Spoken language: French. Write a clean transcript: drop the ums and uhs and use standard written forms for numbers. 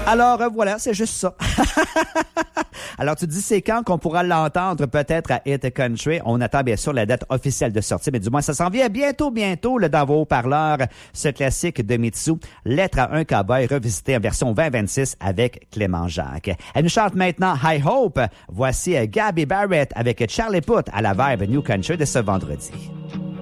Alors, voilà, c'est juste ça. Alors, tu dis, c'est quand qu'on pourra l'entendre peut-être à Hit Country? On attend bien sûr la date officielle de sortie, mais du moins, ça s'en vient bientôt, là, dans vos haut-parleurs. Ce classique de Mitsu, Lettre à un cowboy, revisité en version 2026 avec Clément Jacques. Elle nous chante maintenant High Hope. Voici Gabby Barrett avec Charlie Puth à la Vibe New Country de ce vendredi.